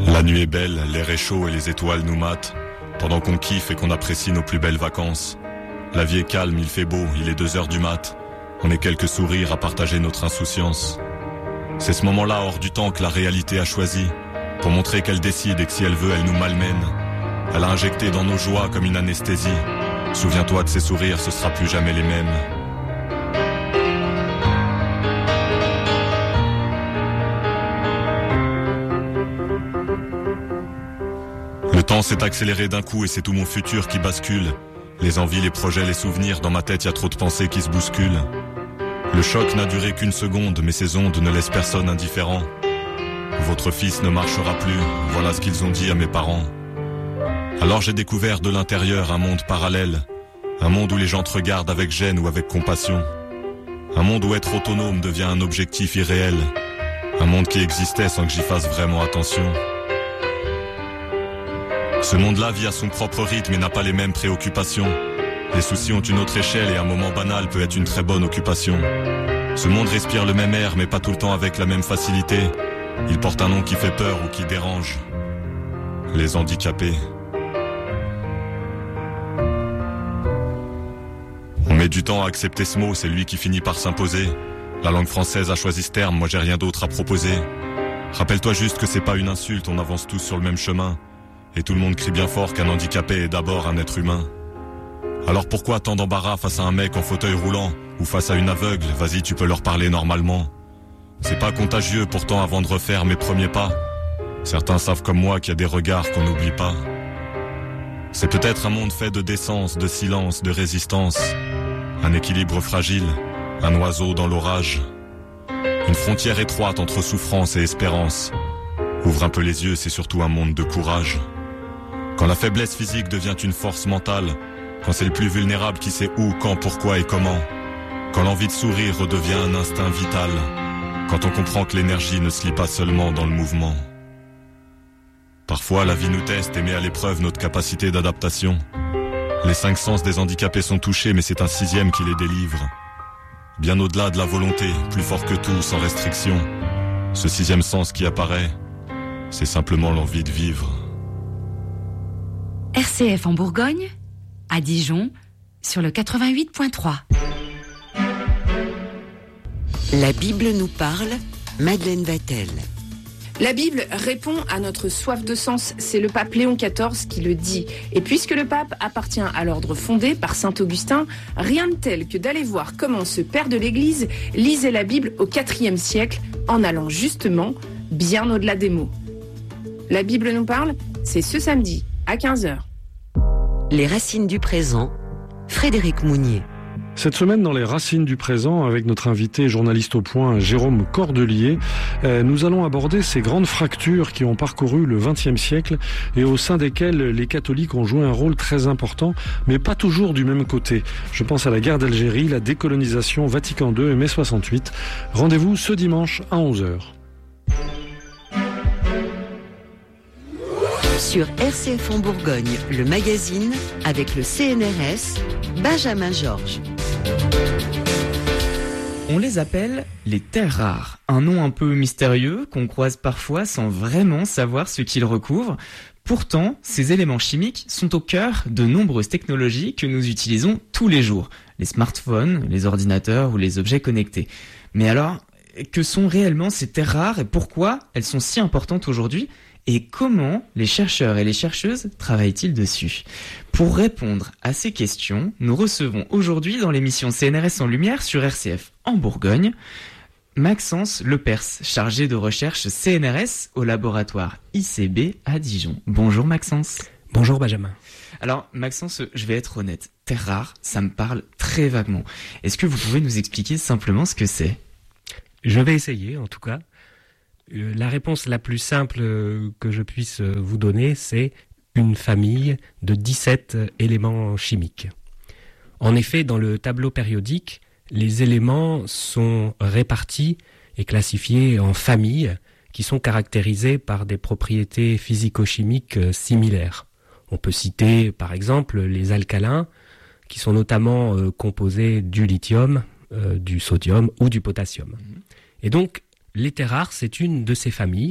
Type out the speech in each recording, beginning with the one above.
La nuit est belle, l'air est chaud et les étoiles nous matent, pendant qu'on kiffe et qu'on apprécie nos plus belles vacances. La vie est calme, il fait beau, il est 2h du mat. On est quelques sourires à partager notre insouciance. C'est ce moment-là hors du temps que la réalité a choisi, pour montrer qu'elle décide et que si elle veut, elle nous malmène. Elle a injecté dans nos joies comme une anesthésie. Souviens-toi de ces sourires, ce sera plus jamais les mêmes. Le temps s'est accéléré d'un coup et c'est tout mon futur qui bascule. Les envies, les projets, les souvenirs, dans ma tête y a trop de pensées qui se bousculent. Le choc n'a duré qu'une seconde, mais ces ondes ne laissent personne indifférent. Votre fils ne marchera plus, voilà ce qu'ils ont dit à mes parents. Alors j'ai découvert de l'intérieur un monde parallèle. Un monde où les gens te regardent avec gêne ou avec compassion. Un monde où être autonome devient un objectif irréel. Un monde qui existait sans que j'y fasse vraiment attention. Ce monde-là vit à son propre rythme et n'a pas les mêmes préoccupations. Les soucis ont une autre échelle et un moment banal peut être une très bonne occupation. Ce monde respire le même air mais pas tout le temps avec la même facilité. Il porte un nom qui fait peur ou qui dérange. Les handicapés. On met du temps à accepter ce mot, c'est lui qui finit par s'imposer. La langue française a choisi ce terme, moi j'ai rien d'autre à proposer. Rappelle-toi juste que c'est pas une insulte, on avance tous sur le même chemin. Et tout le monde crie bien fort qu'un handicapé est d'abord un être humain. Alors pourquoi tant d'embarras face à un mec en fauteuil roulant ou face à une aveugle, vas-y tu peux leur parler normalement. C'est pas contagieux pourtant avant de refaire mes premiers pas. Certains savent comme moi qu'il y a des regards qu'on n'oublie pas. C'est peut-être un monde fait de décence, de silence, de résistance. Un équilibre fragile, un oiseau dans l'orage. Une frontière étroite entre souffrance et espérance. Ouvre un peu les yeux, c'est surtout un monde de courage. Quand la faiblesse physique devient une force mentale, quand c'est le plus vulnérable qui sait où, quand, pourquoi et comment, quand l'envie de sourire redevient un instinct vital, quand on comprend que l'énergie ne se lie pas seulement dans le mouvement. Parfois la vie nous teste et met à l'épreuve notre capacité d'adaptation. Les 5 sens des handicapés sont touchés mais c'est un 6e qui les délivre. Bien au-delà de la volonté, plus fort que tout, sans restriction. Ce 6e sens qui apparaît, c'est simplement l'envie de vivre. RCF en Bourgogne, à Dijon, sur le 88.3. La Bible nous parle, Madeleine Vatel. La Bible répond à notre soif de sens, c'est le pape Léon XIV qui le dit. Et puisque le pape appartient à l'ordre fondé par saint Augustin, rien de tel que d'aller voir comment ce père de l'Église lisait la Bible au IVe siècle, en allant justement bien au-delà des mots. La Bible nous parle, c'est ce samedi à 15h. Les racines du présent, Frédéric Mounier. Cette semaine, dans les racines du présent, avec notre invité journaliste au point, Jérôme Cordelier, nous allons aborder ces grandes fractures qui ont parcouru le XXe siècle et au sein desquelles les catholiques ont joué un rôle très important, mais pas toujours du même côté. Je pense à la guerre d'Algérie, la décolonisation, Vatican II et mai 68. Rendez-vous ce dimanche à 11h. Sur RCF en Bourgogne, le magazine, avec le CNRS, Benjamin Georges. On les appelle les terres rares, un nom un peu mystérieux qu'on croise parfois sans vraiment savoir ce qu'ils recouvrent. Pourtant, ces éléments chimiques sont au cœur de nombreuses technologies que nous utilisons tous les jours, les smartphones, les ordinateurs ou les objets connectés. Mais alors, que sont réellement ces terres rares et pourquoi elles sont si importantes aujourd'hui ? Et comment les chercheurs et les chercheuses travaillent-ils dessus ? Pour répondre à ces questions, nous recevons aujourd'hui dans l'émission CNRS en Lumière sur RCF en Bourgogne, Maxence Lepers, chargé de recherche CNRS au laboratoire ICB à Dijon. Bonjour Maxence. Bonjour Benjamin. Alors Maxence, je vais être honnête, terre rare, ça me parle très vaguement. Est-ce que vous pouvez nous expliquer simplement ce que c'est ? Je vais essayer en tout cas. La réponse la plus simple que je puisse vous donner, c'est une famille de 17 éléments chimiques. En effet, dans le tableau périodique, les éléments sont répartis et classifiés en familles qui sont caractérisées par des propriétés physico-chimiques similaires. On peut citer par exemple les alcalins qui sont notamment composés du lithium, du sodium ou du potassium. Et donc, les terres rares, c'est une de ces familles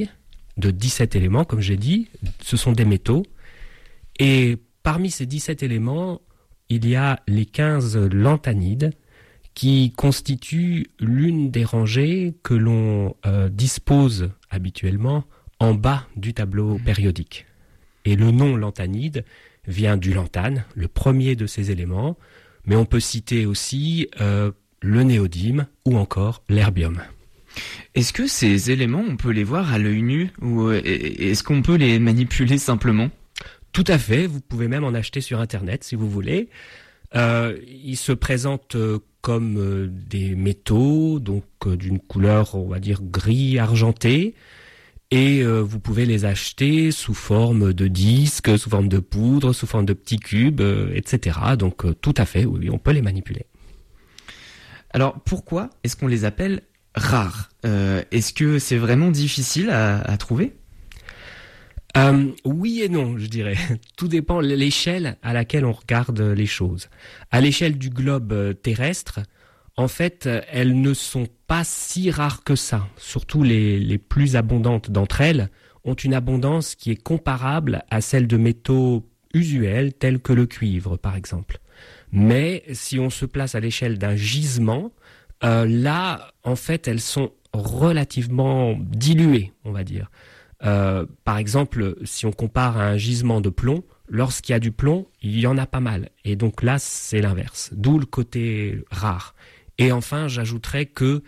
de 17 éléments, comme j'ai dit. Ce sont des métaux. Et parmi ces 17 éléments, il y a les 15 lanthanides qui constituent l'une des rangées que l'on dispose habituellement en bas du tableau périodique. Et le nom lanthanide vient du lantane, le premier de ces éléments, mais on peut citer aussi le néodyme ou encore l'herbium. Est-ce que ces éléments, on peut les voir à l'œil nu ou est-ce qu'on peut les manipuler simplement ? Tout à fait, vous pouvez même en acheter sur Internet si vous voulez. Ils se présentent comme des métaux, donc d'une couleur, on va dire, gris argenté. Et vous pouvez les acheter sous forme de disques, sous forme de poudre, sous forme de petits cubes, etc. Donc tout à fait, oui, on peut les manipuler. Alors pourquoi est-ce qu'on les appelle rares ? Est-ce que c'est vraiment difficile à trouver ? Oui et non, je dirais. Tout dépend de l'échelle à laquelle on regarde les choses. À l'échelle du globe terrestre, en fait, elles ne sont pas si rares que ça. Surtout les plus abondantes d'entre elles ont une abondance qui est comparable à celle de métaux usuels tels que le cuivre, par exemple. Mais si on se place à l'échelle d'un gisement, là, en fait, elles sont relativement diluées, on va dire. Par exemple, si on compare à un gisement de plomb, lorsqu'il y a du plomb, il y en a pas mal. Et donc là, c'est l'inverse. D'où le côté rare. Et enfin, j'ajouterais que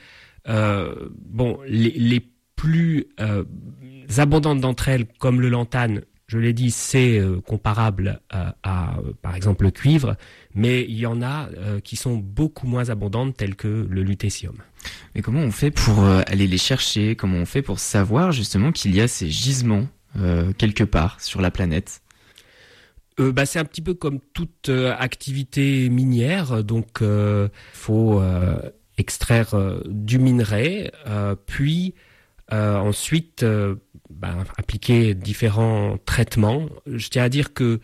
les plus abondantes d'entre elles, comme le lantane, je l'ai dit, c'est comparable à, par exemple, le cuivre, mais il y en a qui sont beaucoup moins abondantes, telles que le lutécium. Mais comment on fait pour aller les chercher ? Comment on fait pour savoir justement qu'il y a ces gisements quelque part sur la planète ? C'est un petit peu comme toute activité minière, donc faut extraire du minerai, puis ensuite appliquer différents traitements. Je tiens à dire que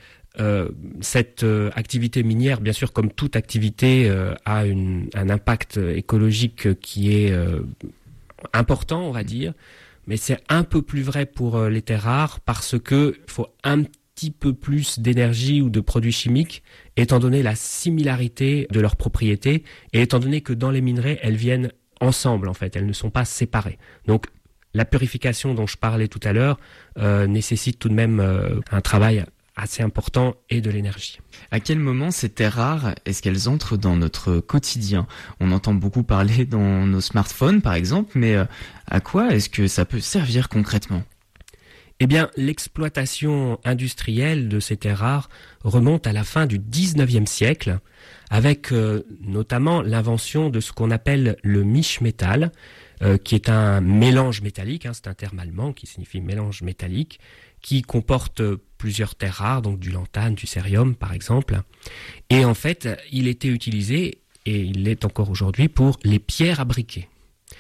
cette activité minière, bien sûr, comme toute activité, a un impact écologique qui est important, on va dire, mais c'est un peu plus vrai pour les terres rares parce que faut un petit peu plus d'énergie ou de produits chimiques, étant donné la similarité de leurs propriétés et étant donné que dans les minerais, elles viennent ensemble, en fait, elles ne sont pas séparées. Donc, la purification dont je parlais tout à l'heure nécessite tout de même un travail assez important et de l'énergie. À quel moment ces terres rares, est-ce qu'elles entrent dans notre quotidien ? On entend beaucoup parler dans nos smartphones, par exemple, mais à quoi est-ce que ça peut servir concrètement ? Eh bien, l'exploitation industrielle de ces terres rares remonte à la fin du 19e siècle, avec notamment l'invention de ce qu'on appelle le mischmétal, qui est un mélange métallique, c'est un terme allemand qui signifie mélange métallique, qui comporte plusieurs terres rares, donc du lantane, du cérium par exemple. Et en fait, il était utilisé, et il l'est encore aujourd'hui, pour les pierres à briquet.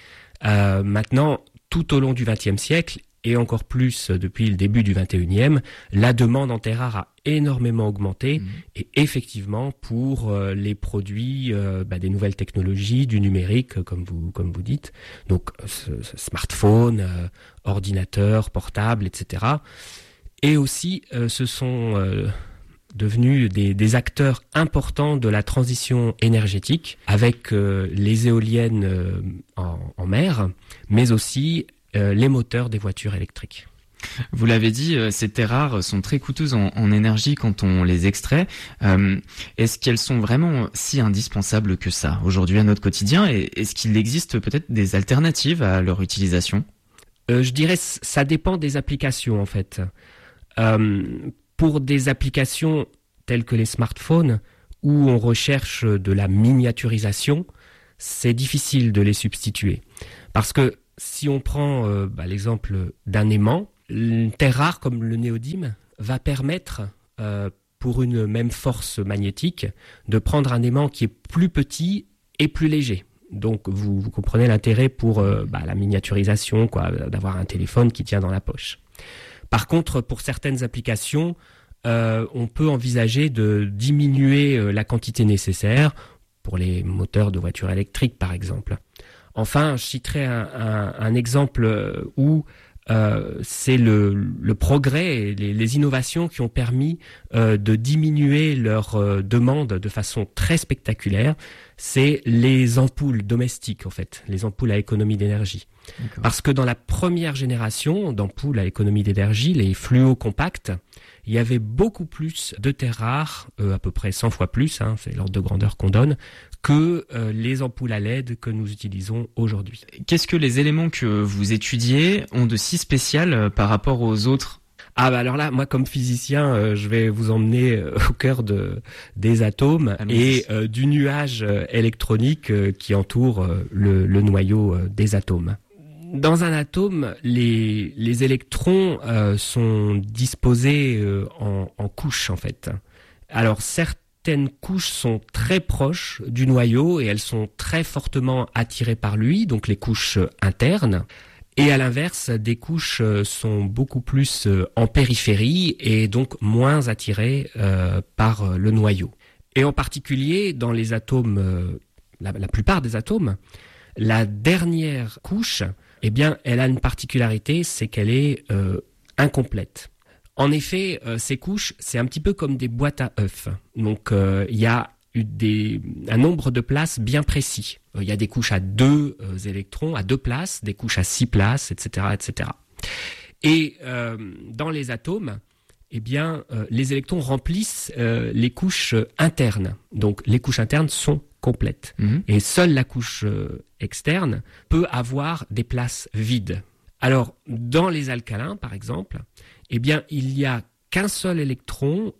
Maintenant, tout au long du XXe siècle, et encore plus depuis le début du XXIe, la demande en terres rares a énormément augmenté. Et effectivement, pour les produits des nouvelles technologies, du numérique, comme vous dites, donc smartphone, ordinateur, portable, etc. Et aussi, ce sont devenus des acteurs importants de la transition énergétique, avec les éoliennes en mer, mais aussi les moteurs des voitures électriques. Vous l'avez dit, ces terres rares sont très coûteuses en énergie quand on les extrait. Est-ce qu'elles sont vraiment si indispensables que ça aujourd'hui à notre quotidien ? Et est-ce qu'il existe peut-être des alternatives à leur utilisation ? Je dirais ça dépend des applications en fait. Pour des applications telles que les smartphones où on recherche de la miniaturisation, c'est difficile de les substituer. Parce que si on prend l'exemple d'un aimant, une terre rare comme le néodyme va permettre, pour une même force magnétique, de prendre un aimant qui est plus petit et plus léger. Donc vous comprenez l'intérêt pour la miniaturisation, d'avoir un téléphone qui tient dans la poche. Par contre, pour certaines applications, on peut envisager de diminuer la quantité nécessaire, pour les moteurs de voitures électriques par exemple. Enfin, je citerai un exemple où c'est le progrès et les innovations qui ont permis de diminuer leur demande de façon très spectaculaire. C'est les ampoules domestiques, en fait, les ampoules à économie d'énergie. D'accord. Parce que dans la première génération d'ampoules à économie d'énergie, les fluo compacts, il y avait beaucoup plus de terres rares, à peu près 100 fois plus, c'est l'ordre de grandeur qu'on donne, que les ampoules à LED que nous utilisons aujourd'hui. Qu'est-ce que les éléments que vous étudiez ont de si spécial par rapport aux autres ? Alors là, moi comme physicien, je vais vous emmener au cœur des atomes et du nuage électronique qui entoure le noyau des atomes. Dans un atome, les électrons sont disposés en couches en fait. Alors certaines couches sont très proches du noyau et elles sont très fortement attirées par lui, donc les couches internes. Et à l'inverse, des couches sont beaucoup plus en périphérie et donc moins attirées par le noyau. Et en particulier, dans les atomes, la plupart des atomes, la dernière couche, eh bien, elle a une particularité, c'est qu'elle est incomplète. En effet, ces couches, c'est un petit peu comme des boîtes à œufs. Donc, il y a un nombre de places bien précis. Il y a des couches à 2 électrons, à 2 places, des couches à 6 places, etc., etc. Et dans les atomes, eh bien, les électrons remplissent les couches internes. Donc, les couches internes sont complètes. Et seule la couche externe peut avoir des places vides. Alors, dans les alcalins, par exemple, eh bien, il y a qu'un seul électron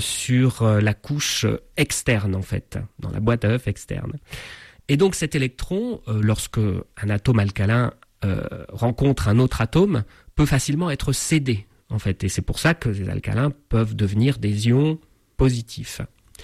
sur la couche externe, en fait, dans la boîte à œufs externe. Et donc cet électron, lorsque un atome alcalin rencontre un autre atome, peut facilement être cédé, en fait. Et c'est pour ça que les alcalins peuvent devenir des ions positifs.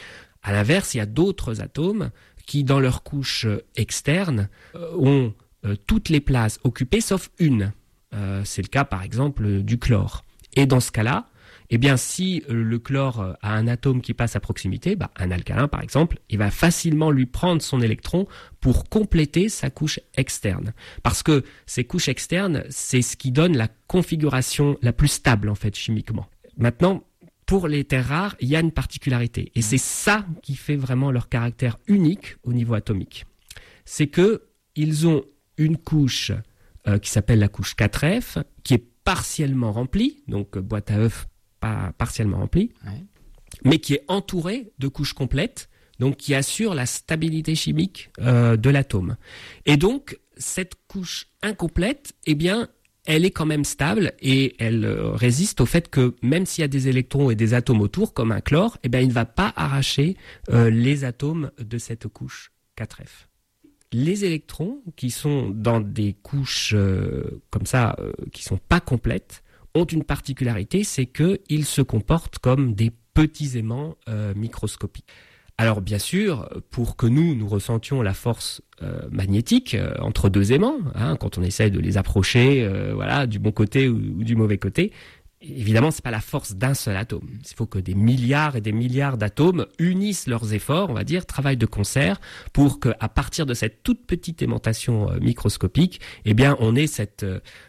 À l'inverse, il y a d'autres atomes qui, dans leur couche externe, ont toutes les places occupées sauf une. C'est le cas, par exemple, du chlore. Et dans ce cas-là, eh bien, si le chlore a un atome qui passe à proximité, un alcalin par exemple, il va facilement lui prendre son électron pour compléter sa couche externe. Parce que ces couches externes, c'est ce qui donne la configuration la plus stable en fait chimiquement. Maintenant, pour les terres rares, il y a une particularité. Et c'est ça qui fait vraiment leur caractère unique au niveau atomique. C'est que ils ont une couche qui s'appelle la couche 4F, qui est partiellement remplie, donc boîte à œufs pas partiellement remplie, mais qui est entourée de couches complètes, donc qui assure la stabilité chimique de l'atome. Et donc, cette couche incomplète, eh bien, elle est quand même stable et elle résiste au fait que même s'il y a des électrons et des atomes autour, comme un chlore, eh bien, il ne va pas arracher les atomes de cette couche 4F. Les électrons qui sont dans des couches comme ça, qui sont pas complètes, ont une particularité, c'est qu'ils se comportent comme des petits aimants microscopiques. Alors bien sûr, pour que nous ressentions la force magnétique entre deux aimants, quand on essaie de les approcher, du bon côté ou du mauvais côté, évidemment, c'est pas la force d'un seul atome. Il faut que des milliards et des milliards d'atomes unissent leurs efforts, on va dire, travaillent de concert pour que, à partir de cette toute petite aimantation microscopique, eh bien, on ait cette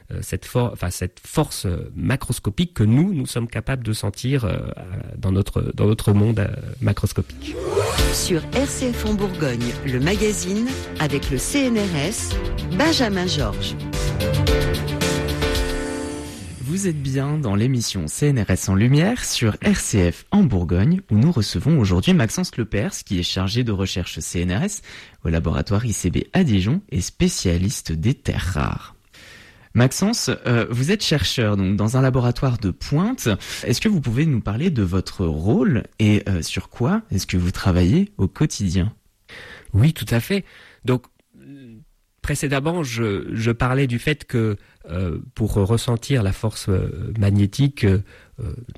force macroscopique que nous sommes capables de sentir dans notre monde macroscopique. Sur RCF en Bourgogne, le magazine avec le CNRS, Benjamin Georges. Vous êtes bien dans l'émission CNRS en Lumière sur RCF en Bourgogne où nous recevons aujourd'hui Maxence Lepers qui est chargé de recherche CNRS au laboratoire ICB à Dijon et spécialiste des terres rares. Maxence, vous êtes chercheur donc dans un laboratoire de pointe. Est-ce que vous pouvez nous parler de votre rôle et sur quoi est-ce que vous travaillez au quotidien ? Oui, tout à fait. Donc, précédemment, je parlais du fait que pour ressentir la force magnétique